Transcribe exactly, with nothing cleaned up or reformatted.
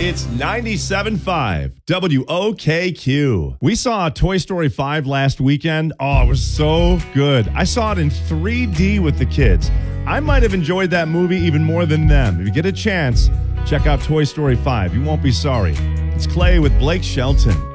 It's ninety-seven point five W O K Q. We saw Toy Story five last weekend. Oh, it was so good. I saw it in three D with the kids. I might have enjoyed that movie even more than them. If you get a chance, check out Toy Story five. You won't be sorry. It's Clay with Blake Shelton.